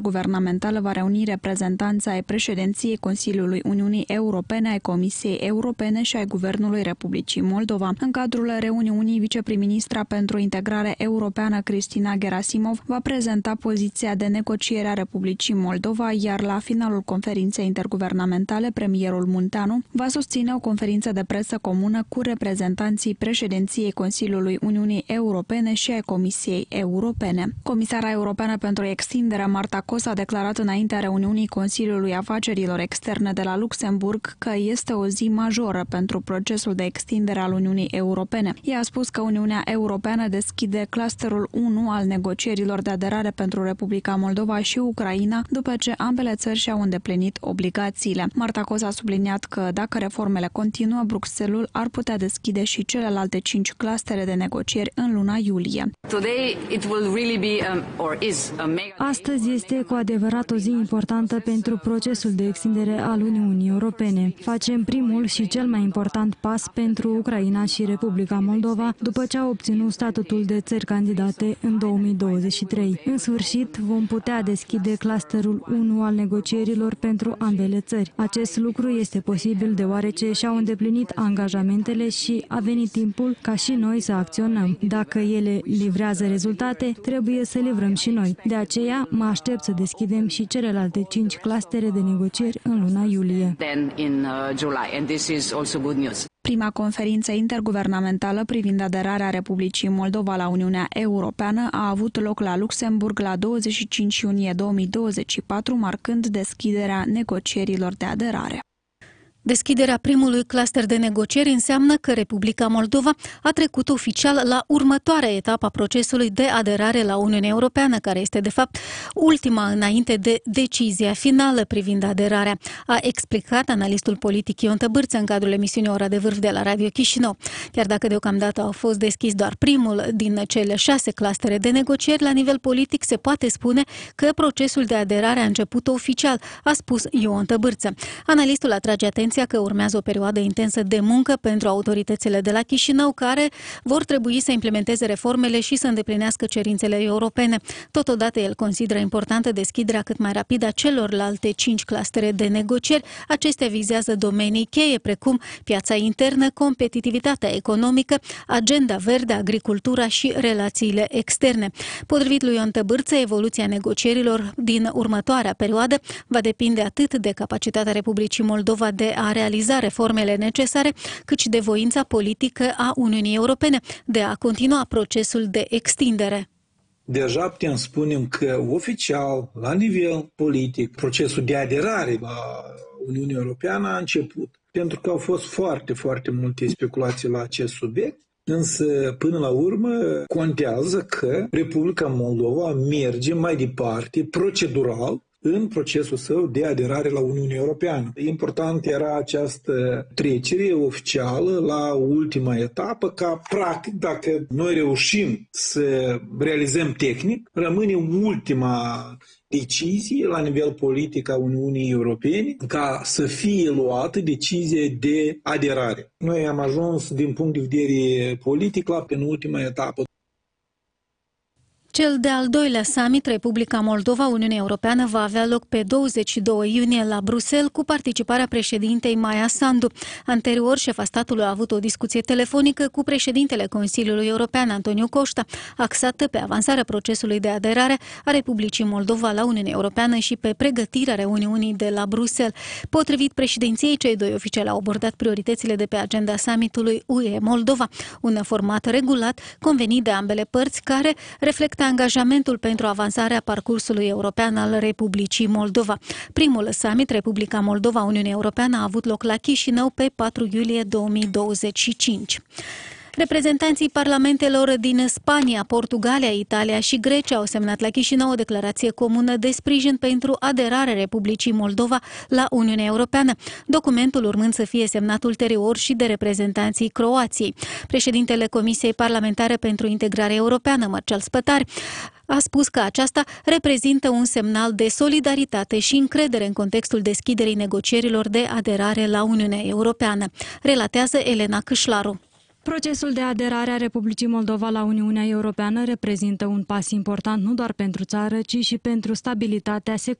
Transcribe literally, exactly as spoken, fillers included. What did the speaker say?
interguvernamentală va reuni reprezentanța ai președinției Consiliului Uniunii Europene, ai Comisiei Europene și ai Guvernului Republicii Moldova. În cadrul reuniunii, viceprim-ministra pentru integrare europeană Cristina Gerasimov va prezenta poziția de negociere a Republicii Moldova, iar la finalul conferinței interguvernamentale, premierul Munteanu va susține o conferință de presă comună cu reprezentanții președinției Consiliului Uniunii Europene și ai Comisiei Europene. Comisara europeană pentru extindere, Marta Kos, a declarat înaintea reuniunii Consiliului Afacerilor Externe de la Luxemburg că este o zi majoră pentru procesul de extindere al Uniunii Europene. Ea a spus că Uniunea Europeană deschide clusterul unu al negocierilor de aderare pentru Republica Moldova și Ucraina după ce ambele țări și-au îndeplinit obligațiile. Marta Kos a subliniat că dacă reformele continuă, Bruxelles ar putea deschide și celelalte cinci clustere de negocieri în luna iulie. Astăzi este cu adevărat o zi importantă pentru procesul de extindere al Uniunii Europene. Facem primul și cel mai important pas pentru Ucraina și Republica Moldova după ce au obținut statutul de țări candidate în două mii douăzeci și trei. În sfârșit, vom putea deschide clusterul unu al negocierilor pentru ambele țări. Acest lucru este posibil deoarece și-au îndeplinit angajamentele și a venit timpul ca și noi să acționăm. Dacă ele livrează rezultate, trebuie să livrăm și noi. De aceea, mă aștept să deschidem și celelalte cinci clustere de negocieri în luna iulie. Prima conferință interguvernamentală privind aderarea Republicii Moldova la Uniunea Europeană a avut loc la Luxemburg la douăzeci și cinci iunie două mii douăzeci și patru, marcând deschiderea negocierilor de aderare. Deschiderea primului cluster de negocieri înseamnă că Republica Moldova a trecut oficial la următoarea etapă a procesului de aderare la Uniunea Europeană, care este de fapt ultima înainte de decizia finală privind aderarea, a explicat analistul politic Ion Tăbârță în cadrul emisiunii Ora de Vârf de la Radio Chișinău. Chiar dacă deocamdată au fost deschis doar primul din cele șase clustere de negocieri, la nivel politic se poate spune că procesul de aderare a început oficial, a spus Ion Tăbârță. Analistul atrage atenția că urmează o perioadă intensă de muncă pentru autoritățile de la Chișinău, care vor trebui să implementeze reformele și să îndeplinească cerințele europene. Totodată, el consideră importantă deschiderea cât mai rapidă a celorlalte cinci clustere de negocieri. Acestea vizează domenii cheie precum piața internă, competitivitatea economică, agenda verde, agricultura și relațiile externe. Potrivit lui Ion Tăbârță, evoluția negocierilor din următoarea perioadă va depinde atât de capacitatea Republicii Moldova de a realiza reformele necesare, cât și de voința politică a Uniunii Europene de a continua procesul de extindere. Deja putem spune că oficial, la nivel politic, procesul de aderare la Uniunea Europeană a început. Pentru că au fost foarte, foarte multe speculații la acest subiect, însă până la urmă contează că Republica Moldova merge mai departe, procedural, în procesul său de aderare la Uniunea Europeană. Important era această trecere oficială la ultima etapă, ca practic, dacă noi reușim să realizăm tehnic, rămâne ultima decizie la nivel politic a Uniunii Europene ca să fie luată decizie de aderare. Noi am ajuns din punct de vedere politic la penultima etapă. Cel de-al doilea summit Republica Moldova-Uniunea Europeană va avea loc pe douăzeci și doi iunie la Bruxelles cu participarea președintei Maia Sandu. Anterior, șefa statului a avut o discuție telefonică cu președintele Consiliului European, Antonio Costa, axată pe avansarea procesului de aderare a Republicii Moldova la Uniunea Europeană și pe pregătirea reuniunii de la Bruxelles. Potrivit președinției, cei doi oficiali au abordat prioritățile de pe agenda summitului U E Moldova, un format regulat, convenit de ambele părți, care reflectă angajamentul pentru avansarea parcursului european al Republicii Moldova. Primul summit Republica Moldova-Uniunea Europeană a avut loc la Chișinău pe patru iulie două mii douăzeci și cinci. Reprezentanții parlamentelor din Spania, Portugalia, Italia și Grecia au semnat la Chișinău o declarație comună de sprijin pentru aderarea Republicii Moldova la Uniunea Europeană, documentul urmând să fie semnat ulterior și de reprezentanții Croației. Președintele Comisiei Parlamentare pentru Integrare Europeană, Marcel Spătari, a spus că aceasta reprezintă un semnal de solidaritate și încredere în contextul deschiderii negocierilor de aderare la Uniunea Europeană, relatează Elena Câșlaru. Procesul de aderare a Republicii Moldova la Uniunea Europeană reprezintă un pas important nu doar pentru țară, ci și pentru stabilitatea, securitatea